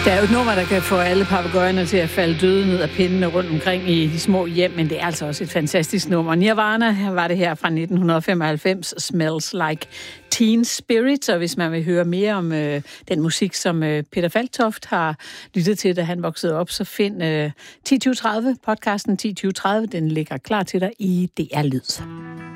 Der er jo et nummer, der kan få alle papegøjerne til at falde døde ned af pindene rundt omkring i de små hjem, men det er altså også et fantastisk nummer. Nirvana var det her fra 1995, Smells Like Teen Spirit, og hvis man vil høre mere om den musik, som Peter Falktoft har lyttet til, da han voksede op, så find 10.2030, podcasten 10.2030, den ligger klar til dig i DR Lyd.